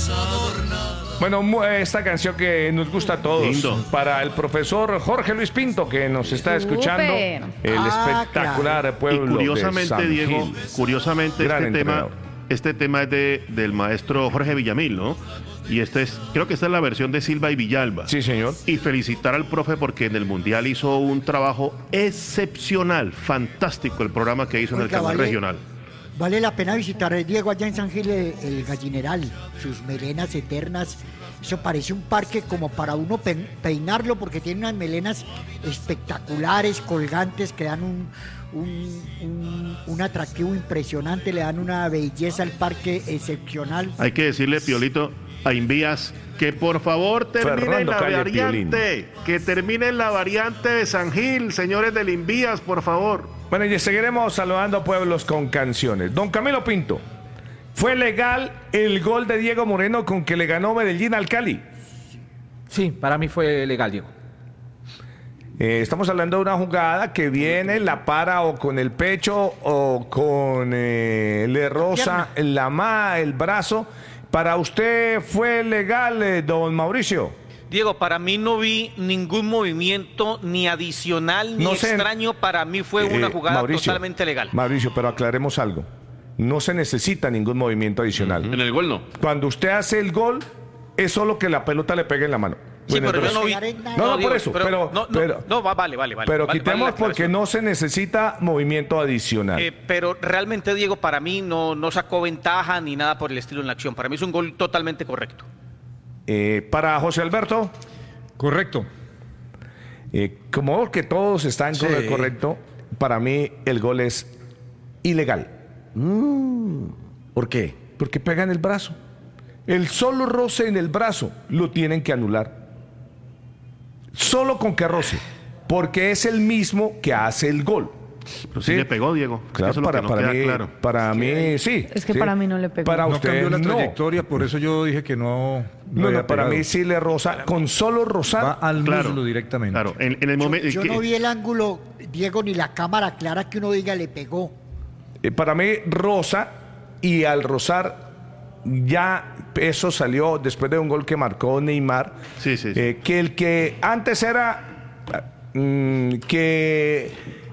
Bueno, esta canción que nos gusta a todos. Lindo. Para el profesor Jorge Luis Pinto, que nos está escuchando. El espectacular pueblo Y curiosamente, de San Diego, Gil. curiosamente Gran entrenador. este tema es del maestro Jorge Villamil, ¿no? Y creo que esta es la versión de Silva y Villalba. Sí, señor. Y felicitar al profe porque en el Mundial hizo un trabajo excepcional, fantástico el programa que hizo en el Oiga, canal regional. Vale la pena visitar, Diego, allá en San Gil, el Gallineral, sus melenas eternas. Eso parece un parque como para uno peinarlo, porque tiene unas melenas espectaculares, colgantes, que dan un atractivo impresionante, le dan una belleza al parque excepcional. Hay que decirle, Piolito, a Invías que por favor terminen Fernando la Calle variante, que terminen la variante de San Gil, señores del Invías, por favor. Bueno, y seguiremos saludando a pueblos con canciones. Don Camilo Pinto, ¿fue legal el gol de Diego Moreno con que le ganó Medellín al Cali? Sí, para mí fue legal, Diego. Estamos hablando de una jugada que viene, la para o con el pecho o con le roza el brazo. ¿Para usted fue legal, don Mauricio? Diego, para mí no vi ningún movimiento ni adicional ni extraño. Para mí fue una jugada totalmente legal. Mauricio, pero aclaremos algo. No se necesita ningún movimiento adicional. En el gol no. Cuando usted hace el gol, es solo que la pelota le pegue en la mano. Sí, Bueno, pero yo no vi. No, Digo, por eso. Vale. Pero vale, quitemos vale porque no se necesita movimiento adicional. Pero realmente, Diego, para mí no sacó ventaja ni nada por el estilo en la acción. Para mí es un gol totalmente correcto. Para José Alberto. Correcto. Como que todos están con el correcto, para mí el gol es ilegal. ¿Por qué? Porque pega en el brazo. El solo roce en el brazo lo tienen que anular. Solo con que roce. Porque es el mismo que hace el gol. Pero sí le pegó, Diego. Claro, eso es lo que no queda claro. Para mí sí. Es que sí. para mí no le pegó. Para No usted cambió la no. trayectoria, por eso yo dije que no. No, para mí sí le roza. Con solo rozar. Va al muslo directamente. Claro, en el momento. Yo no vi el ángulo, Diego, ni la cámara clara que uno diga le pegó. Para mí roza, y al rozar ya eso salió después de un gol que marcó Neymar. Sí. Que el que antes era que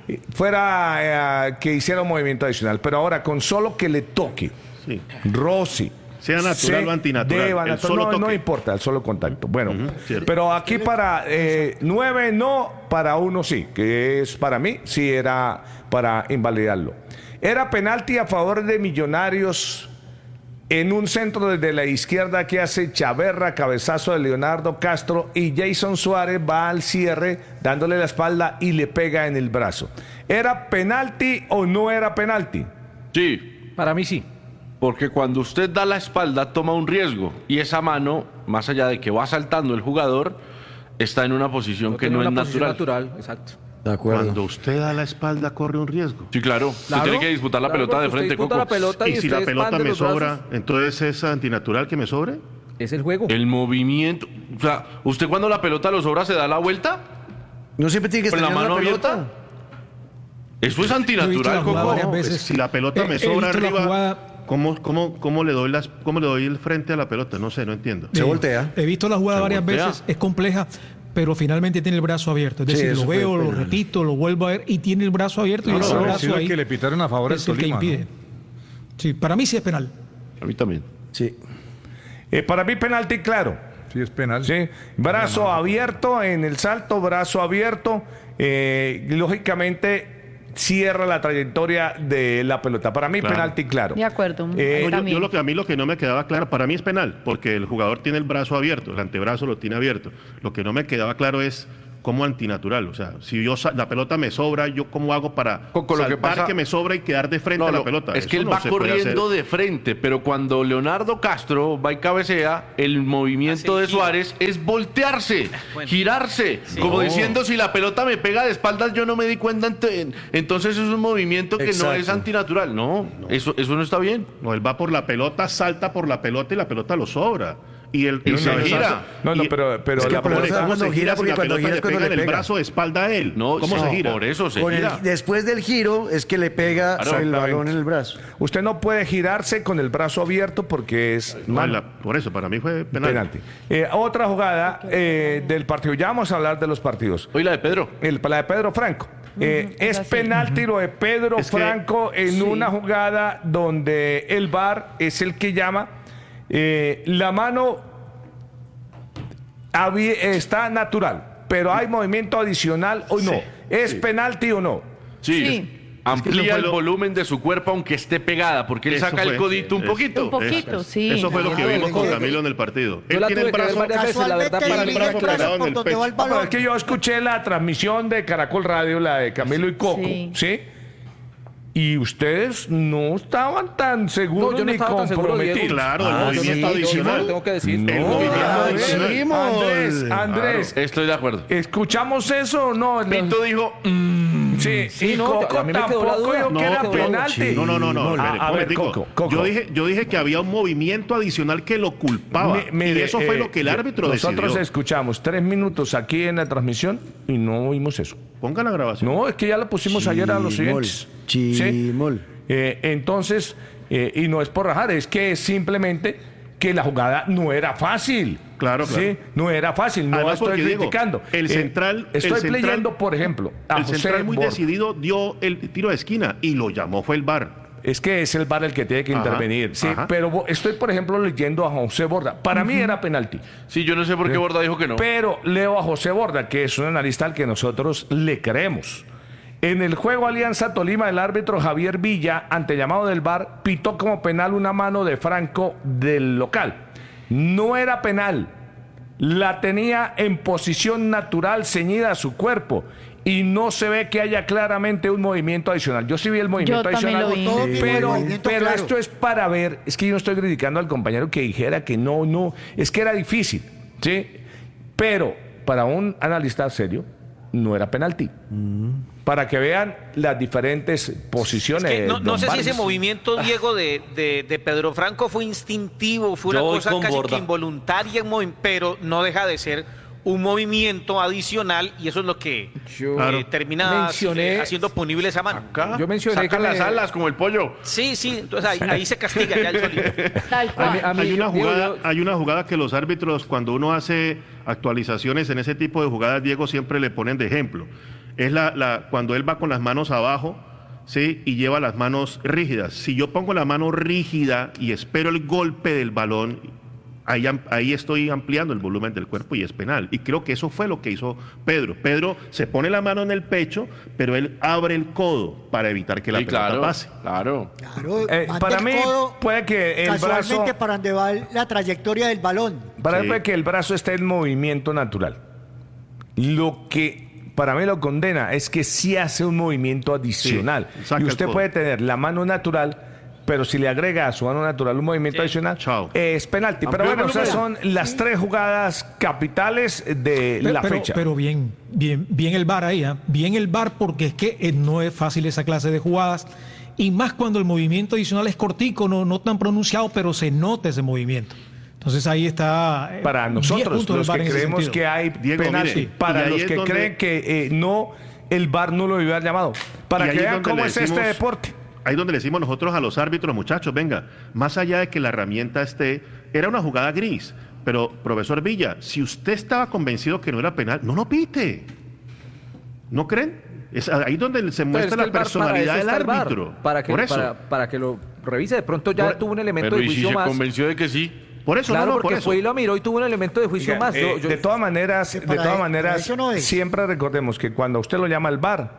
fuera que hiciera un movimiento adicional, pero ahora con solo que le toque, roce, sea natural o antinatural, no importa el solo contacto. Bueno, pero aquí para 9 no, para 1 sí, que es para mí sí era para invalidarlo. Era penalti a favor de Millonarios en un centro desde la izquierda que hace Chaverra, cabezazo de Leonardo Castro, y Jason Suárez va al cierre dándole la espalda y le pega en el brazo. ¿Era penalti o no era penalti? Sí. Para mí sí. Porque cuando usted da la espalda toma un riesgo y esa mano, más allá de que va saltando el jugador, está en una posición que no es natural. Exacto. De acuerdo. Cuando usted da la espalda corre un riesgo. Sí, claro. Usted tiene que disputar la pelota de frente, Coco. La pelota Y si la usted pelota expande me los sobra, brazos. entonces es antinatural que me sobre. Es el juego. El movimiento. O sea, ¿usted cuando la pelota lo sobra se da la vuelta? No siempre tiene que ¿Con estar la mano abierta? Eso es antinatural, Coco. varias veces. Si la pelota me He sobra visto la arriba, jugada- ¿cómo le doy el frente a la pelota? No sé, no entiendo. Se voltea. He visto la jugada Se varias voltea. veces, es compleja, pero finalmente tiene el brazo abierto. Es Sí, decir, eso lo fue veo, lo penal. repito, lo vuelvo a ver y tiene el brazo abierto y ese Parecido brazo al ahí que le pitaron a favor es del el que Tolima, impide. Sí, para mí sí es penal. A mí también. Sí. Para mí penalti claro. Sí, es penal. Sí, brazo abierto en el salto, brazo abierto, lógicamente cierra la trayectoria de la pelota. Para mí Claro. penalti claro. De acuerdo. No, Ahí también. a mí lo que no me quedaba claro, para mí es penal, porque el jugador tiene el brazo abierto, el antebrazo lo tiene abierto. Lo que no me quedaba claro es cómo antinatural. O sea, si la pelota me sobra, ¿yo cómo hago para Coco, lo que saltar pasa- que me sobra y quedar de frente No, a la no, pelota? es que Eso él no va se puede corriendo hacer. de frente, pero cuando Leonardo Castro va y cabecea, el movimiento Hace de el giro. Suárez es voltearse, Bueno. girarse, como diciendo, si la pelota me pega de espaldas, yo no me di cuenta, entonces es un movimiento que no Exacto. es antinatural. No, eso no está bien. No, él va por la pelota, salta por la pelota y la pelota lo sobra. y se gira. No, pero Es que la por eso pelota- cuando gira, porque si la cuando pelota gira es cuando pega le en el pega. brazo de espalda a él. No, ¿Cómo se gira? Por eso se Con gira. después del giro es que le pega Claro, el balón en el brazo. Usted no puede girarse con el brazo abierto porque es No, mano. por eso, para mí fue penal. Penalti. Otra jugada del partido. Ya vamos a hablar de los partidos. Hoy la de Pedro. La de Pedro Franco. Es así. penalti lo de Pedro Es que- Franco en una jugada donde el VAR es el que llama. La mano está natural, pero hay movimiento adicional o no. Sí, ¿Es penalti o no? Sí. Sí. Amplía eso fue el lo- volumen de su cuerpo aunque esté pegada, porque él Eso saca el fue, codito un es- poquito. Un poquito, sí. Eso fue lo que Claro, vimos con que- Camilo en el partido. Yo Él la tiene tuve el que ver brazo. varias veces, la verdad, Casualmente para el mí dirige brazo el brazo pegado en por el donde pecho. va el Pero balón. es que yo escuché la transmisión de Caracol Radio, la de Camilo y Coco, Sí. ¿sí? Y ustedes no estaban tan seguros No, yo no ni estaba tan seguro, comprometidos. Diego. Claro, el Ah, movimiento sí, Yo adicional. lo tengo que decir. No, El movimiento a ver, adicional. Andrés, Estoy de acuerdo. ¿escuchamos eso o no? Pinto dijo, Sí, Sí, y no, Coco a mí me quedó la tampoco duda. dijo que No, era no, penalti. No, A espere, ver, momentico. Coco. Yo dije que había un movimiento adicional que lo culpaba. y Mire, eso fue lo que el árbitro nosotros decidió. escuchamos 3 minutos aquí en la transmisión y no oímos eso. Ponga la grabación. No, es que ya lo pusimos ayer a los Chimol, siguientes. chimol. Entonces, y no es por rajar, es que es simplemente que la jugada no era fácil. Claro, claro. Sí, no era fácil, no Además, estoy porque, Diego, criticando. el central- Estoy el central- leyendo, por ejemplo, a El José central muy Borda. decidido dio el tiro de esquina y lo llamó, fue el VAR. Es que es el VAR el que tiene que Ajá, intervenir. Sí, ajá. pero estoy, por ejemplo, leyendo a José Borda. Para mí era penalti. sí, yo no sé por qué Borda dijo que no. Pero leo a José Borda, que es un analista al que nosotros le creemos. En el juego Alianza Tolima, el árbitro Javier Villa, ante llamado del VAR, pitó como penal una mano de Franco del local. No era penal. La tenía en posición natural, ceñida a su cuerpo. Y no se ve que haya claramente un movimiento adicional. Yo sí vi el movimiento Yo también adicional. lo vi. Todo tiene Pero, movimiento pero claro. esto es para ver. Es que yo no estoy criticando al compañero que dijera que no. Es que era difícil. ¿Sí? Pero para un analista serio, no era penalti. Para que vean las diferentes posiciones. Es que no sé si ese Vargas. movimiento, Diego, de Pedro Franco fue instintivo, fue una Yo voy cosa con casi Borda. que involuntaria, pero no deja de ser un movimiento adicional y eso es lo que Yo termina mencioné- haciendo punible esa mano. Acá, Yo mencioné saca que las me- alas como el pollo. Sí, entonces ahí se castiga ya el solito. Tal cual. A mí, Hay una jugada que los árbitros, cuando uno hace actualizaciones en ese tipo de jugadas, Diego, siempre le ponen de ejemplo. Es cuando él va con las manos abajo, ¿sí? Y lleva las manos rígidas. Si yo pongo la mano rígida y espero el golpe del balón, ahí estoy ampliando el volumen del cuerpo y es penal. Y creo que eso fue lo que hizo Pedro. Pedro se pone la mano en el pecho, pero él abre el codo para evitar que la Sí, pelota claro, pase. claro. Claro, manda Para el mí codo puede que el casualmente brazo, para donde va la trayectoria del balón. para mí Sí. puede que el brazo esté en movimiento natural. Lo que para mí lo condena es que sí hace un movimiento adicional. Sí, saca Y el usted codo. puede tener la mano natural, pero si le agrega a su mano natural un movimiento adicional, Chao. es penalti. Pero Amplio bueno, esas son volumen. las 3 jugadas capitales de la fecha. Pero bien el VAR ahí, ¿ah? Bien el VAR porque es que no es fácil esa clase de jugadas y más cuando el movimiento adicional es cortico, no tan pronunciado, pero se nota ese movimiento. Entonces ahí está. Para 10 nosotros, puntos del los VAR que en ese creemos sentido. que hay Diego, penalti, mire, para y ahí los es que donde- creen que no, el VAR no lo hubiera llamado. Para Y ahí que es vean donde cómo le es este decimos- deporte. Ahí donde le decimos nosotros a los árbitros, muchachos, venga, más allá de que la herramienta era una jugada gris, pero profesor Villa, si usted estaba convencido que no era penal, no lo pite. ¿No creen? Es ahí donde se Pero muestra es que la el VAR personalidad para eso del está el VAR, árbitro. para que, por eso. para que lo revise. De pronto ya Por- tuvo un elemento Pero de ¿y si juicio se más. convenció de que sí? Por eso, Claro, no, por porque eso. fue y lo miró y tuvo un elemento de juicio Oiga, más. de todas maneras, para eso no es. siempre recordemos que cuando usted lo llama al VAR,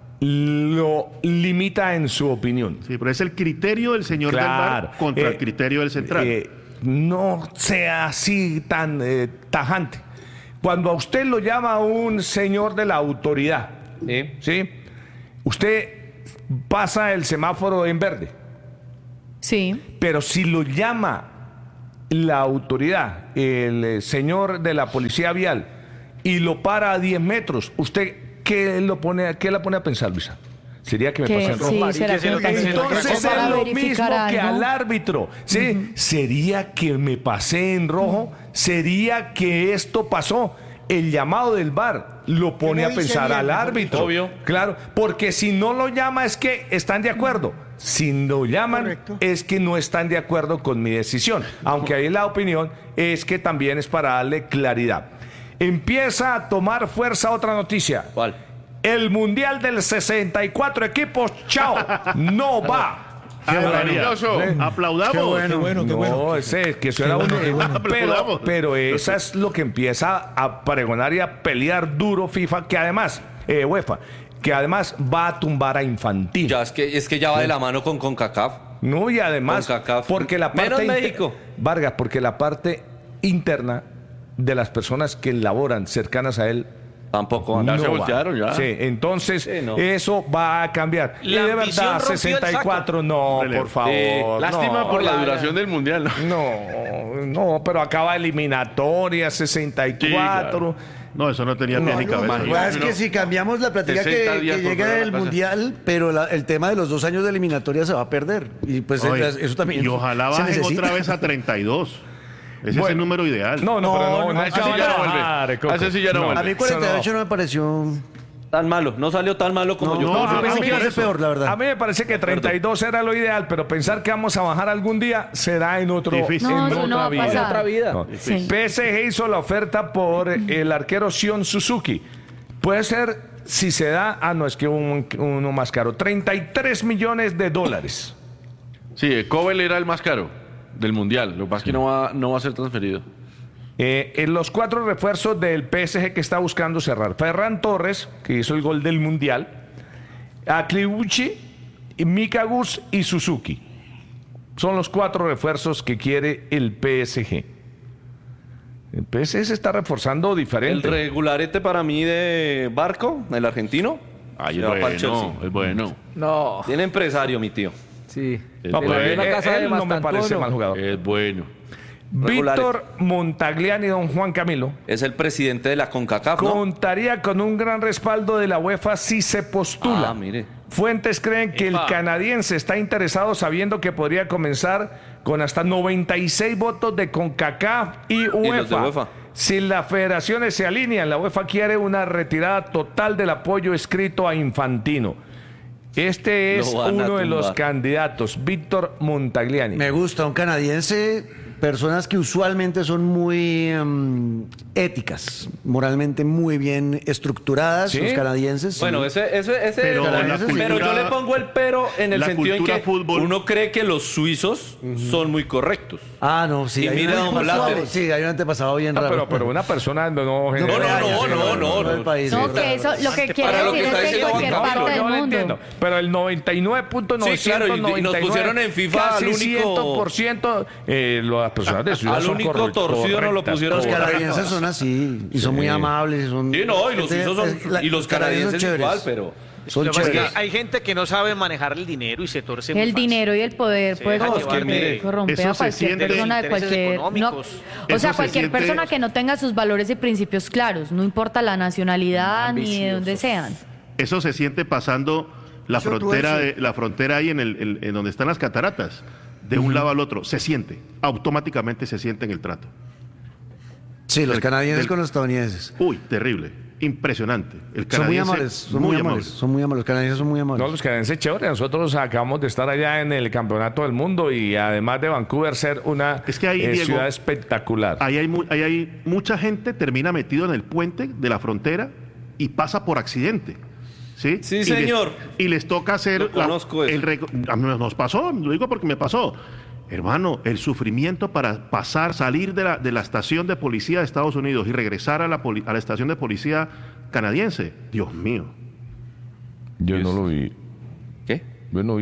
lo limita en su opinión. Sí, pero es el criterio del señor del Claro. VAR contra el criterio del central. No sea así tan tajante. Cuando a usted lo llama un señor de la autoridad, ¿sí? Usted pasa el semáforo en verde, Sí. pero si lo llama la autoridad, el señor de la policía vial, y lo para a 10 metros, ¿usted qué la pone a pensar, Luisa? Sería que me pasé en rojo. Sí, será que me pasé en rojo. Entonces Para es lo verificar mismo que algo. al árbitro. ¿Sí? Sería que me pasé en rojo. Sería que esto pasó. El llamado del VAR lo pone Que a no hice pensar bien, al mejor árbitro. Obvio. Claro, porque si no lo llama es que están de acuerdo. Si lo llaman Correcto. es que no están de acuerdo con mi decisión. Aunque ahí la opinión es que también es para darle claridad. Empieza a tomar fuerza otra noticia. ¿Cuál? El Mundial del 64 equipos, chao, no va. Maravilloso. Aplaudamos. Qué bueno. Qué bueno. No, ese, que eso era un... Aplaudamos. Pero esa es lo que empieza a pregonar y a pelear duro FIFA, que además, UEFA, que además va a tumbar a Infantino. Ya, es que ya va de la mano con CONCACAF. No, y además, CONCACAF. porque la parte... Menos México. Vargas, porque la parte interna de las personas que laboran cercanas a él Tampoco van. Ya se va. voltearon, ya. Sí, entonces Sí, no. eso va a cambiar. Y La de ambición verdad, rompió el 64, no, Relevo. por favor. Lástima no, por la duración del mundial, ¿no? No, pero acaba eliminatoria, 64. No, eso no tenía pie ni cabeza. Lo que pasa es que si cambiamos la plática 60 que días por llega fuera de el la casa. Mundial, pero el tema de los 2 años de eliminatoria se va a perder. Y pues Oye, eso también y ojalá se bajen necesita. otra vez a 32. Ese es Bueno. el número ideal. No, pero no, ese sí van ya a no vuelve. bajar, Coco. Ese sí ya no vuelve. A mí Eso 48 no me pareció... Tan malo, no salió tan malo como No, yo no, pensé. yo pensé que iba a ser peor, la verdad. A mí me parece que 32 era lo ideal, pero pensar que vamos a bajar algún día será en otro Difícil. No, en eso no va a otra vida. pasar. Otra vida. No. Sí. PSG hizo la oferta por el arquero Sion Suzuki. Puede ser, si se da, no, es que uno más caro, $33 millones. Sí, Kobel era el más caro del mundial. Lo que pasa es que no va a ser transferido. En los 4 refuerzos del PSG que está buscando cerrar: Ferran Torres, que hizo el gol del mundial, Akliuchi, Mika Gus y Suzuki. Son los 4 refuerzos que quiere el PSG. El PSG se está reforzando El diferente. regularete para mí de Barco, el argentino. Ay, se es va para el bueno, Chelsea. es bueno. No, Tiene empresario, mi tío. sí. No, De pero la misma casa de él no me parece Mastantuono. mal jugador. Es bueno. Víctor Montagliani, don Juan Camilo, Es el presidente de la CONCACAF, ¿no? contaría con un gran respaldo de la UEFA si se postula. Ah, mire. Fuentes creen que el canadiense está interesado, sabiendo que podría comenzar con hasta 96 votos de CONCACAF y los de UEFA. UEFA. Si las federaciones se alinean, la UEFA quiere una retirada total del apoyo escrito a Infantino. Este es Lo van a uno de los tumbar. candidatos, Víctor Montagliani. Me gusta un canadiense, personas que usualmente son muy éticas, moralmente muy bien estructuradas, ¿Sí? los canadienses. Bueno, sí. Pero la pero cultura- yo le pongo el pero en el la sentido en cultura que fútbol- uno cree que los suizos son muy correctos. Ah, no, sí. Y hay mira, un don Blatter. Sí, hay un antepasado bien Ah, raro. pero una persona no no, del país, No, sí. que eso lo que quiere Para lo que decir está es que en diciendo cualquier Juan Camilo, parte Yo del lo mundo. entiendo, pero el 99.999, Sí, claro, y nos pusieron en FIFA casi al único- 100%, las personas de ciudad Al son único correctas, torcido no lo correctas. pusieron. Los canadienses son así, y son muy amables. y Son, Sí, no, y los suizos son, y los canadienses chéveres. igual, pero... Son Lo que pasa es chéveres. que hay gente que no sabe manejar el dinero y se torce muy El fácil. dinero y el poder puede no, es que corromper, corromper eso a se cualquier siente- persona de Intereses cualquier no, económicos. o Eso sea, se cualquier siente- persona que no tenga sus valores y principios claros, no importa la nacionalidad ni de dónde sean. Eso se siente pasando la Eso frontera, tuerce. la frontera ahí en donde están las cataratas, de un lado al otro. Se siente, automáticamente se siente en el trato. Sí, los canadienses del- con los estadounidenses. Uy, terrible, impresionante. El Son muy canadiense, amables, son muy amables, son muy amables. Los canadienses son muy amables. No, los canadienses chévere. Nosotros acabamos de estar allá en el campeonato del mundo y además de Vancouver ser una Es que ahí, Diego, ciudad espectacular. Ahí hay mucha gente termina metido en el puente de la frontera y pasa por accidente. ¿Sí? Sí, Y señor. y les toca hacer Yo conozco eso. a mí nos pasó, lo digo porque me pasó. Hermano, el sufrimiento para salir de la estación de policía de Estados Unidos y regresar a la estación de policía canadiense. Dios mío. Yo no lo vi. ¿Qué? Yo no vi.